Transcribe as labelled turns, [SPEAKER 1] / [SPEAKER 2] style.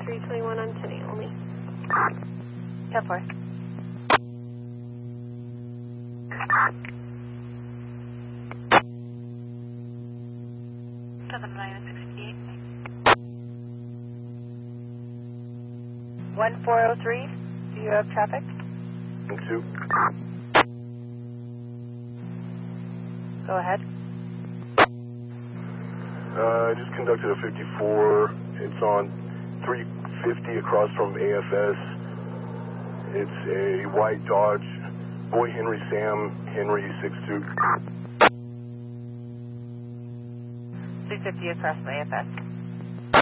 [SPEAKER 1] 321 on 10 only.
[SPEAKER 2] 10-4. Seven 968. 1403. Do you have traffic?
[SPEAKER 3] 2.
[SPEAKER 2] Go ahead.
[SPEAKER 3] I just conducted a 54. It's on 350 across from AFS. It's a white Dodge, Boy Henry Sam Henry 62.
[SPEAKER 2] 350 across from AFS.